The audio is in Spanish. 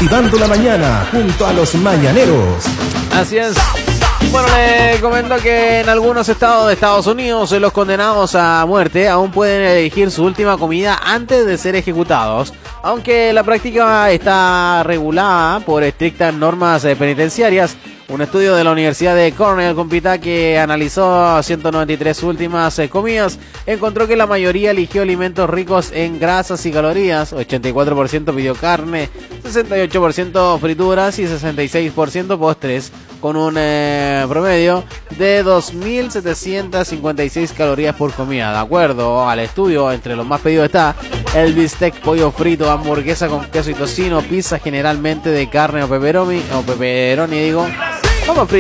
Activando la mañana junto a los mañaneros. Así es. Bueno, le comento que en algunos estados de Estados Unidos los condenados a muerte aún pueden elegir su última comida antes de ser ejecutados, aunque la práctica está regulada por estrictas normas penitenciarias. Un estudio de la Universidad de Cornell compita que analizó 193 últimas comidas, encontró que la mayoría eligió alimentos ricos en grasas y calorías, 84% pidió carne, 68% frituras y 66% postres, con un promedio de 2.756 calorías por comida. De acuerdo al estudio, entre los más pedidos está el bistec, pollo frito, hamburguesa con queso y tocino, pizza generalmente de carne o pepperoni,